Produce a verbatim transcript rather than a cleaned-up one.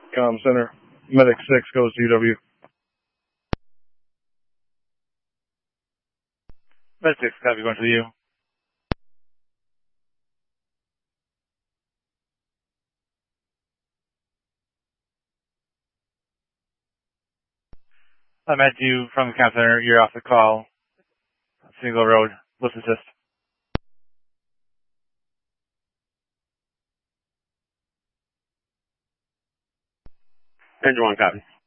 Com Center. Medic six goes to U W. Medic six, copy, going to the U. I'm at you from the Com Center. You're off the call. Single road. Let's assist. Ranger one, copy.